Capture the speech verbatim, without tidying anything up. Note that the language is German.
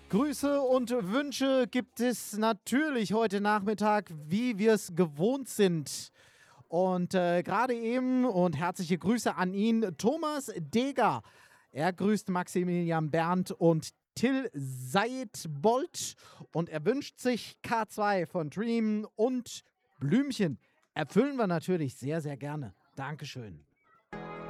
Grüße und Wünsche gibt es natürlich heute Nachmittag, wie wir es gewohnt sind. Und äh, gerade eben und herzliche Grüße an ihn, Thomas Deger. Er grüßt Maximilian Berndt und Till Seidbold und er wünscht sich K zwei von Dream und Blümchen. Erfüllen wir natürlich sehr, sehr gerne. Dankeschön.